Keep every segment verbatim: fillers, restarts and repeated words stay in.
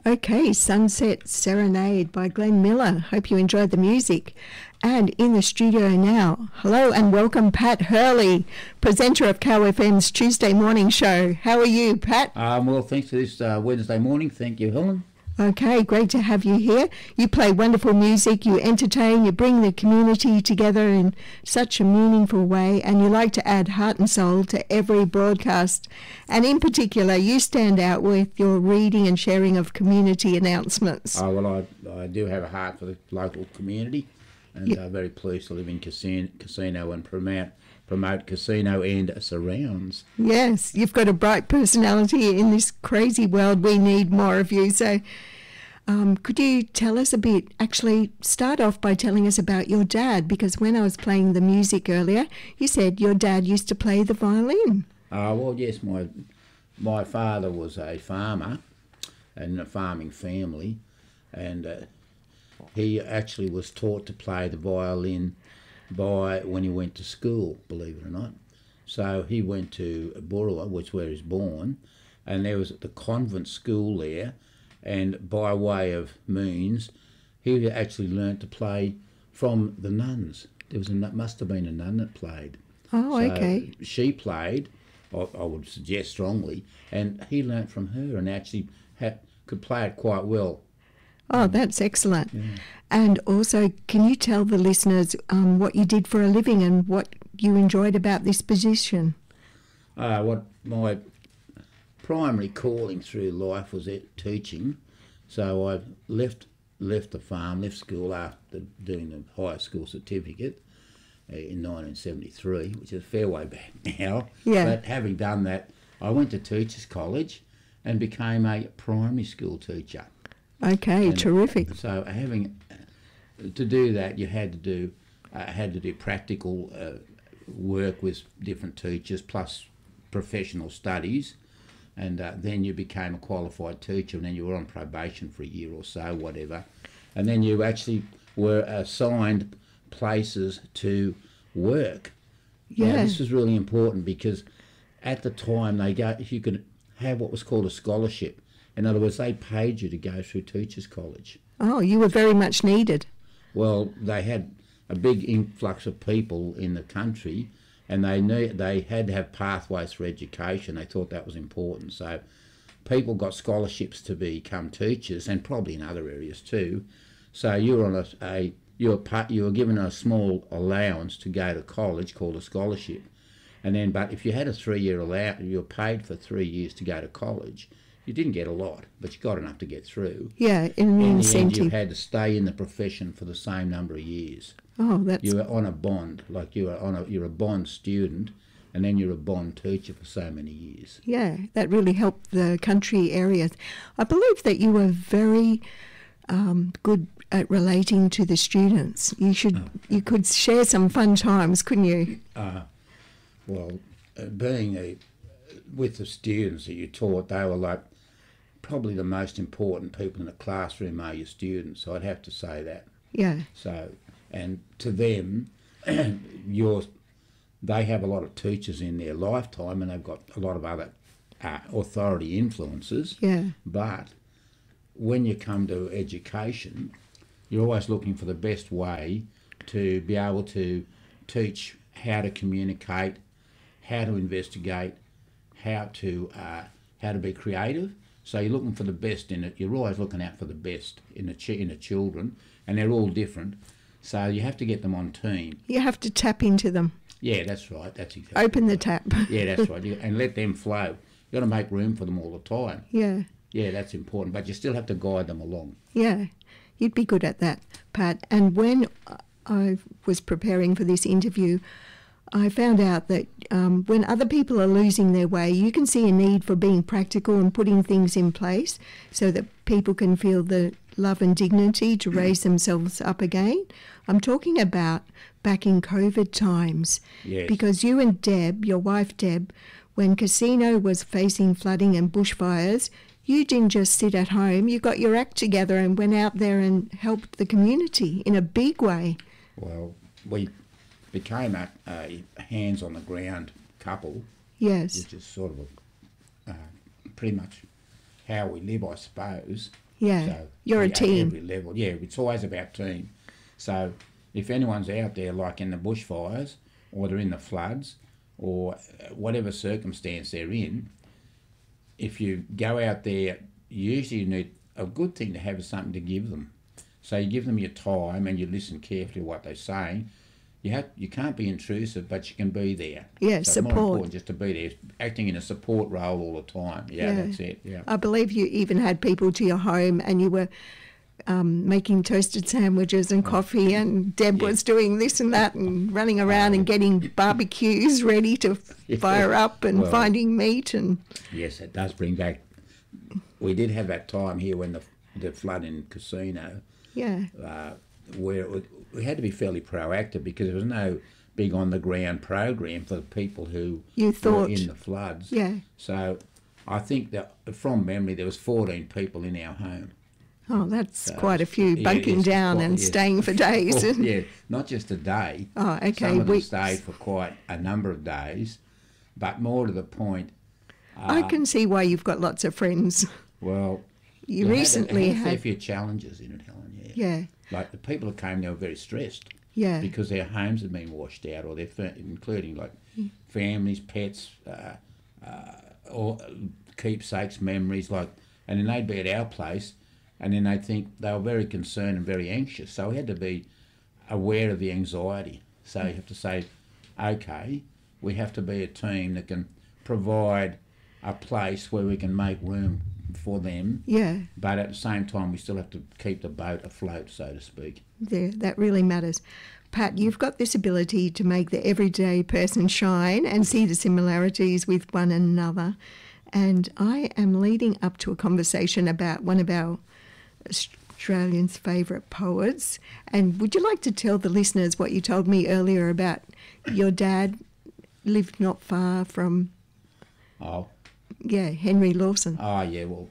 Okay, Sunset Serenade by Glenn Miller. Hope you enjoyed the music. And in the studio now, hello and welcome Pat Hurley, presenter of Cow F M's Tuesday morning show. How are you, Pat? Um, well, thanks for this uh, Wednesday morning. Thank you, Helen. Okay, great to have you here. You play wonderful music, you entertain, you bring the community together in such a meaningful way, and you like to add heart and soul to every broadcast. And in particular, you stand out with your reading and sharing of community announcements. Oh, well, I, I do have a heart for the local community, and I'm yep. uh, very pleased to live in casino, casino and promote promote casino and surrounds. Yes, you've got a bright personality in this crazy world. We need more of you. So um, could you tell us a bit, actually start off by telling us about your dad, because when I was playing the music earlier, you said your dad used to play the violin. Uh, well, yes, my, my father was a farmer in a farming family, and uh, he actually was taught to play the violin by when he went to school, believe it or not. So he went to Burra, which is where he's born, and there was the convent school there, and by way of means, he actually learnt to play from the nuns. There was a must have been a nun that played. Oh, so okay. She played, I, I would suggest strongly, and he learnt from her and actually had, could play it quite well. Oh, that's excellent. Yeah. And also, can you tell the listeners um, what you did for a living and what you enjoyed about this position? Uh, what my primary calling through life was at teaching. So I left left the farm, left school after doing the high school certificate uh, in nineteen seventy-three, which is a fair way back now. Yeah. But having done that, I went to Teachers College and became a primary school teacher. Okay, and terrific. So having to do that, you had to do uh, had to do practical uh, work with different teachers, plus professional studies, and uh, then you became a qualified teacher, and then you were on probation for a year or so, whatever, and then you actually were assigned places to work. Yeah. Now, this was really important because at the time they go, if you could have what was called a scholarship. In other words, they paid you to go through Teachers College. Oh, you were very much needed. Well, they had a big influx of people in the country, and they knew they had to have pathways for education. They thought that was important. So people got scholarships to become teachers, and probably in other areas too. So you were on a, a you were part, you were given a small allowance to go to college called a scholarship, and then but if you had a three-year allowance, you were paid for three years to go to college. You didn't get a lot, but you got enough to get through. Yeah, in an in incentive. The end, you had to stay in the profession for the same number of years. Oh, that's... You were on a bond, like you were on a you're a bond student, and then you're a bond teacher for so many years. Yeah, that really helped the country areas. I believe that you were very um, good at relating to the students. You should oh. you could share some fun times, couldn't you? Uh, well, uh, being a with the students that you taught, they were like probably the most important people in the classroom are your students, so I'd have to say that. Yeah. So, and to them, you're, they have a lot of teachers in their lifetime, and they've got a lot of other uh, authority influences. Yeah. But when you come to education, you're always looking for the best way to be able to teach how to communicate, how to investigate, how to uh, how to be creative. So you're looking for the best in it. You're always looking out for the best in the ch- in the children, and they're all different. So you have to get them on team. You have to tap into them. Yeah, that's right. That's exactly Open right. the tap. Yeah, that's right. You, and let them flow. You've got to make room for them all the time. Yeah. Yeah, that's important. But you still have to guide them along. Yeah, you'd be good at that, Pat. And when I was preparing for this interview, I found out that um, when other people are losing their way, you can see a need for being practical and putting things in place so that people can feel the love and dignity to raise themselves up again. I'm talking about back in COVID times. Yes. Because you and Deb, your wife Deb, when Casino was facing flooding and bushfires, you didn't just sit at home. You got your act together and went out there and helped the community in a big way. Well, we became a, a hands-on-the-ground couple. Yes. Which is sort of a, uh, pretty much how we live, I suppose. Yeah, So you're a at team. every level. Yeah, it's always about team. So if anyone's out there, like in the bushfires, or they're in the floods, or whatever circumstance they're in, if you go out there, usually you need a good thing to have is something to give them. So you give them your time and you listen carefully to what they're saying. You have you can't be intrusive, but you can be there. Yeah, so it's more support. important just to be there, acting in a support role all the time. Yeah, Yeah. that's it. Yeah. I believe you even had people to your home and you were um, making toasted sandwiches and coffee, and Deb Yeah. was doing this and that and running around and getting barbecues ready to Yeah. fire up and Well, finding meat. And Yes, it does bring back. We did have that time here when the the flood in Casino, yeah, uh, where it was, we had to be fairly proactive because there was no big on the ground program for the people who You thought- were in the floods. yeah. So I think that from memory there was fourteen people in our home. Oh, that's So quite a it's- few, yeah, bunking it's down quite- and yes. staying for days. Oh, yeah, not just a day. Oh, okay, Some of them weeks. stayed for quite a number of days, but more to the point. I uh, can see why you've got lots of friends. Well, You it had- recently it had a fair had, few challenges in it, Helen. Yeah. yeah, Like the people who came, they were very stressed yeah, because their homes had been washed out, or their fa- including like families, pets, uh, uh, or keepsakes, memories. Like, and then they'd be at our place, and then they'd think they were very concerned and very anxious. So we had to be aware of the anxiety. So you have to say, okay, we have to be a team that can provide a place where we can make room for them, yeah. but at the same time we still have to keep the boat afloat, so to speak. There, that really matters. Pat, you've got this ability to make the everyday person shine and see the similarities with one another. And I am leading up to a conversation about one of our Australians' favourite poets. And would you like to tell the listeners what you told me earlier about your dad lived not far from, Oh, yeah, Henry Lawson? oh yeah, well,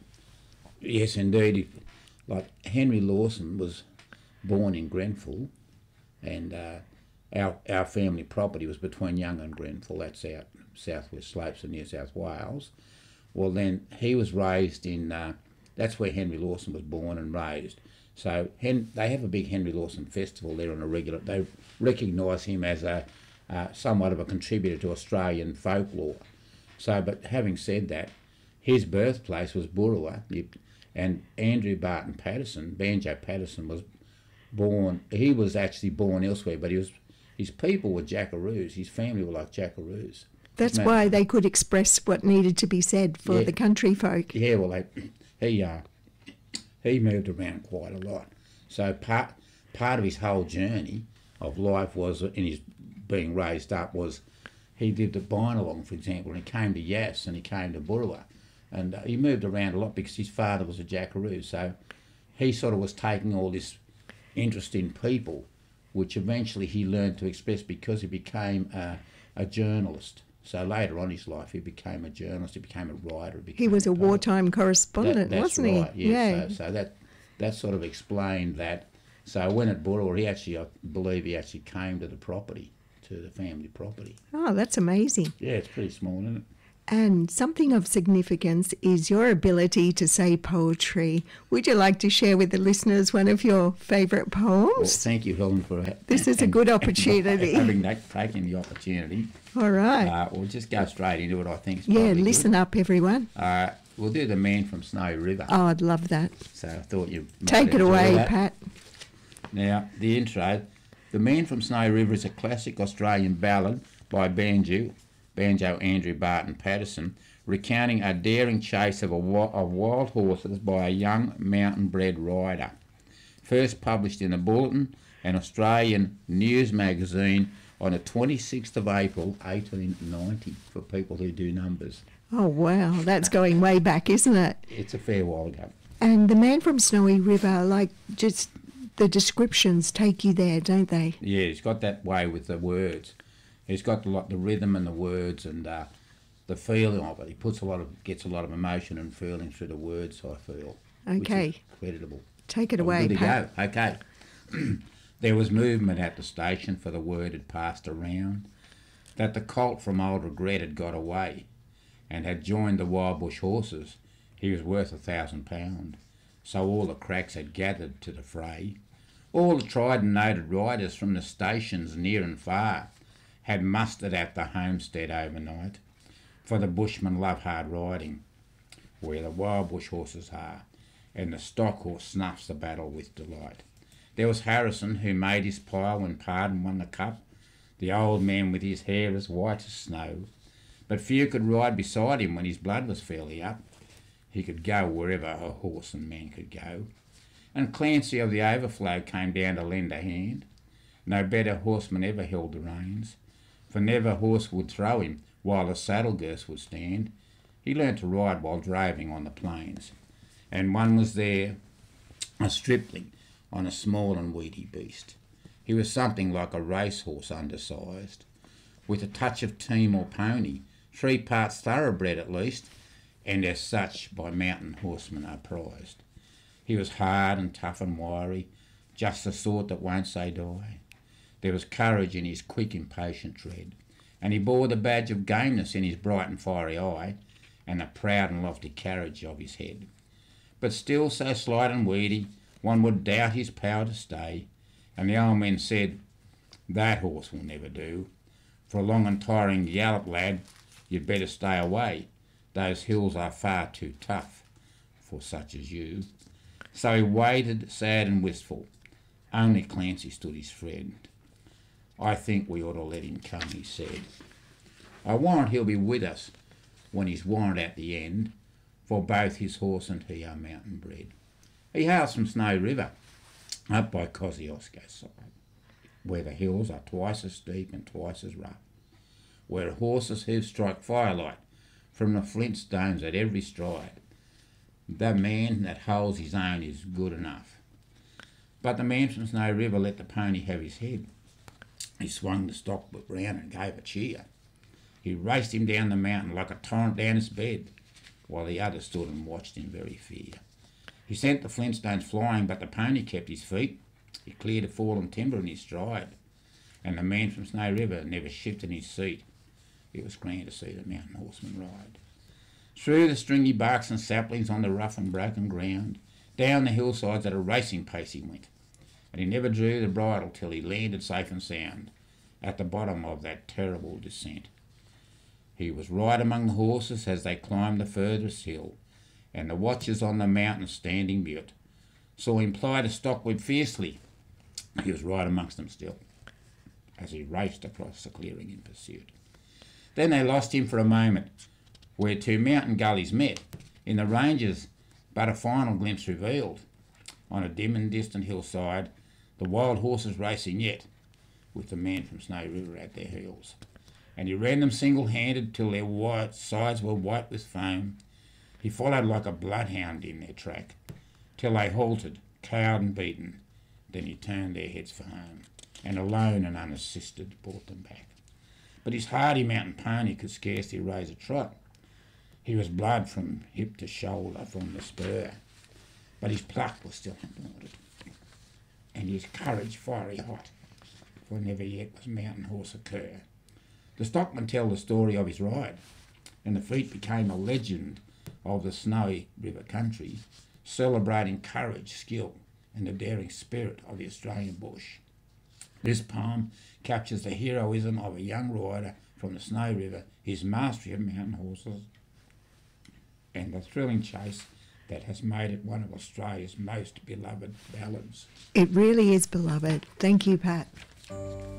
yes, indeed. If- Like Henry Lawson was born in Grenfell, and uh, our our family property was between Young and Grenfell. That's out southwest slopes of New South Wales. Well, then he was raised in. Uh, that's where Henry Lawson was born and raised. So Hen- they have a big Henry Lawson festival there on a regular. They recognise him as a uh, somewhat of a contributor to Australian folklore. So, but having said that, his birthplace was Burrawa, and Andrew Barton Patterson, Banjo Patterson, was born. He was actually born elsewhere, but he was his people were Jackaroos. His family were like Jackaroos. That's Isn't that- why they could express what needed to be said for Yeah. the country folk. Yeah, well, they, he uh, he moved around quite a lot. So part part of his whole journey of life was in his being raised up was he lived at Bynalong, for example, and he came to Yass and he came to Burrawa, and uh, he moved around a lot because his father was a Jackaroo. So he sort of was taking all this interest in people, which eventually he learned to express because he became a, a journalist. So later on in his life, he became a journalist, he became a writer. He, He became was a poet. wartime correspondent, That- that's wasn't right, he? yes. Yeah. So, so that that sort of explained that. So when at Burrawa, he actually, I believe he actually came to the property, to the family property. Oh, that's amazing. Yeah, it's pretty small, isn't it? And something of significance is your ability to say poetry. Would you like to share with the listeners one of your favourite Well, poems? thank you, Helen, for ha- This is a and- good and opportunity. having that, taking the opportunity. All right. Uh, we'll just go straight into it. I think. It's yeah, probably listen up, everyone. Good. Uh, we'll do the Man from Snowy River. Oh, I'd love that. So I thought you might Take it enjoy away, that. Pat. Now, the intro. The Man from Snowy River is a classic Australian ballad by Banjo, Banjo Andrew Barton Patterson, recounting a daring chase of, a, wi- of wild horses by a young mountain-bred rider. First published in the Bulletin, an Australian news magazine, on the twenty-sixth of April, eighteen ninety, for people who do numbers. Oh, wow. That's going way back, isn't it? It's a fair while ago. And the Man from Snowy River, like, just the descriptions take you there, don't they? Yeah, he's got that way with the words. He's got the, lot, the rhythm and the words and uh, the feeling of it. He puts a lot of, gets a lot of emotion and feeling through the words, I feel. Okay. Which is creditable. Take it Well, away, good to Pat. go. Okay. There was movement at the station, for the word had passed around that the colt from Old Regret had got away and had joined the wild bush horses. He was worth a thousand pound. so all the cracks had gathered to the fray. All the tried and noted riders from the stations near and far had mustered at the homestead overnight, for the bushmen love hard riding, where the wild bush horses are, and the stock horse snuffs the battle with delight. There was Harrison, who made his pile when Pardon won the cup, the old man with his hair as white as snow, but few could ride beside him when his blood was fairly up. He could go wherever a horse and man could go. And Clancy of the Overflow came down to lend a hand. No better horseman ever held the reins, for never horse would throw him while the saddle girths would stand. He learnt to ride while droving on the plains, and one was there, a stripling, on a small and weedy beast. He was something like a racehorse undersized, with a touch of team or pony, three parts thoroughbred at least, and as such by mountain horsemen are prized. He was hard and tough and wiry, just the sort that won't say die. There was courage in his quick, impatient tread, and he bore the badge of gameness in his bright and fiery eye, and the proud and lofty carriage of his head. But still so slight and weedy, one would doubt his power to stay, and the old men said, "That horse will never do. For a long and tiring gallop, lad, you'd better stay away. Those hills are far too tough for such as you." So he waited, sad and wistful. Only Clancy stood his friend. "I think we ought to let him come," he said. "I warrant he'll be with us when he's warrant at the end, for both his horse and he are mountain bred. He hails from Snow River, up by Kosciuszko's side, where the hills are twice as steep and twice as rough, where a horse's hoofs strike firelight from the flint stones at every stride. The man that holds his own is good enough." But the man from Snow River let the pony have his head. He swung the stock whip round and gave a cheer. He raced him down the mountain like a torrent down his bed, while the others stood and watched in very fear. He sent the flintstones flying, but the pony kept his feet. He cleared a fallen timber in his stride, and the man from Snow River never shifted his seat. It was grand to see the mountain horseman ride. Through the stringy barks and saplings on the rough and broken ground, down the hillsides at a racing pace he went, and he never drew the bridle till he landed safe and sound at the bottom of that terrible descent. He was right among the horses as they climbed the furthest hill, and the watchers on the mountain standing mute saw him ply the stockwhip fiercely. He was right amongst them still, as he raced across the clearing in pursuit. Then they lost him for a moment, where two mountain gullies met in the ranges, but a final glimpse revealed, on a dim and distant hillside, the wild horses racing yet, with the man from Snow River at their heels. And he ran them single-handed till their white sides were white with foam. He followed like a bloodhound in their track, till they halted, cowed and beaten. Then he turned their heads for home, and alone and unassisted brought them back. But his hardy mountain pony could scarcely raise a trot. He was blood from hip to shoulder from the spur, but his pluck was still undaunted, and his courage fiery hot, for never yet was mountain horse a cur. The stockmen tell the story of his ride, and the feat became a legend of the Snowy River country, celebrating courage, skill, and the daring spirit of the Australian bush. This poem captures the heroism of a young rider from the Snow River, his mastery of mountain horses, and the thrilling chase that has made it one of Australia's most beloved ballads. It really is beloved. Thank you, Pat.